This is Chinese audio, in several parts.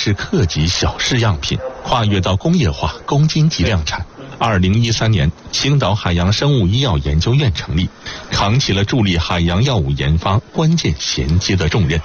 是客级小试样品，跨越到工业化、公斤级量产。2013年，青岛海洋生物医药研究院成立，扛起了助力海洋药物研发关键衔接的重任。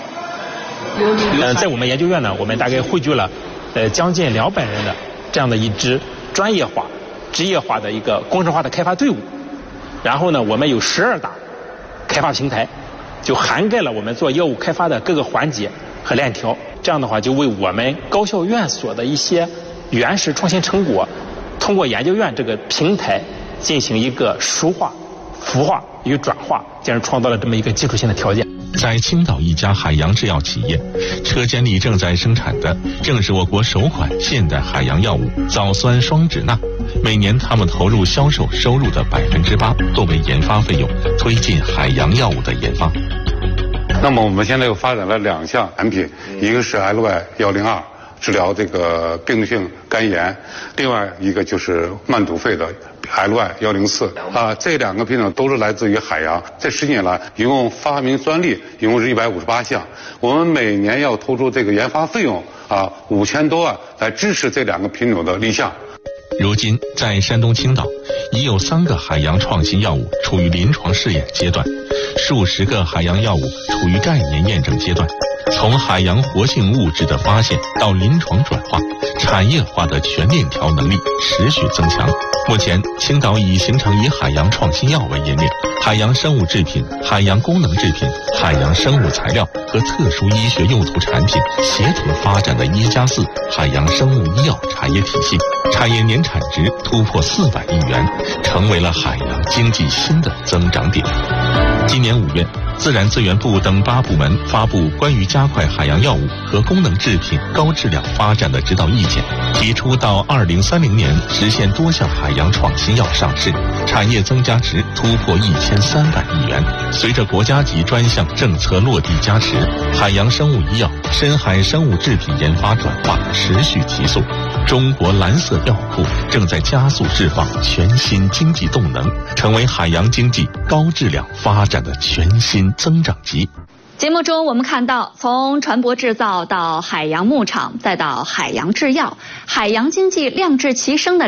在我们研究院呢，我们大概汇聚了将近200人的这样的一支专业化、职业化的一个工程化的开发队伍。然后呢，我们有12大开发平台，就涵盖了我们做药物开发的各个环节和链条。这样的话，就为我们高校院所的一些原始创新成果，通过研究院这个平台进行一个熟化、孵化与转化，进而创造了这么一个基础性的条件。 在青岛一家海洋制药企业，车间里正在生产的正是我国首款现代海洋药物藻酸双酯钠。每年他们投入销售收入的8%作为研发费用，推进海洋药物的研发。 那么我们现在又发展了2项产品，一个是 LY102。治疗这个病毒性肝炎，另外一个就是慢阻肺的 LY104这2个品种都是来自于海洋。这10年来，一共发明专利一共是158项，我们每年要投出这个研发费用5000多万来支持这2个品种的立项。 如今，在山东青岛，已有3个海洋创新药物处于临床试验阶段，数十个海洋药物处于概念验证阶段。从海洋活性物质的发现到临床转化，产业化的全链条能力持续增强。目前，青岛已形成以海洋创新药为引领，海洋生物制品、海洋功能制品、海洋生物材料和特殊医学用途产品协同发展的1+4海洋生物医药产业体系，产业年产值突破400亿元，成为了海洋经济新的增长点。今年5月，自然资源部等8部门发布关于加快海洋药物和功能制品高质量发展的指导意见，提出到2030年实现多项海洋创新药上市，产业增加值突破1300亿元。随着国家级专项政策落地加持，海洋生物医药、深海生物制品研发转化持续提速，中国蓝色药库正在加速释放全新经济动能，成为海洋经济高质量发展的全新增长极。 节目中我们看到，从船舶制造到海洋牧场，再到海洋制药，海洋经济亮质齐升的